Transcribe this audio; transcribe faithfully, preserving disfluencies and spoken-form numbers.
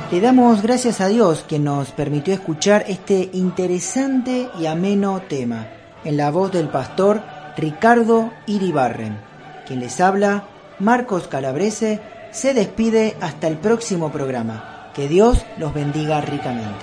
Le damos gracias a Dios que nos permitió escuchar este interesante y ameno tema en la voz del pastor Ricardo Iribarren. Quien les habla, Marcos Calabrese, se despide hasta el próximo programa. Que Dios los bendiga ricamente.